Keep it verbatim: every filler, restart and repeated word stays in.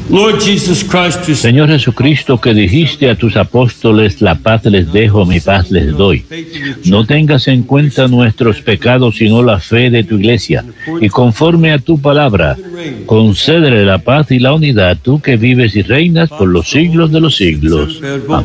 Lord Jesus Christ, you said, Señor Jesucristo, que dijiste a tus apóstoles, la paz les dejo, mi paz les doy. No tengas en cuenta nuestros pecados, sino la fe de tu iglesia. Y conforme a tu palabra, concédele la paz y la unidad, tú que vives y reinas por los siglos de los siglos. Amén.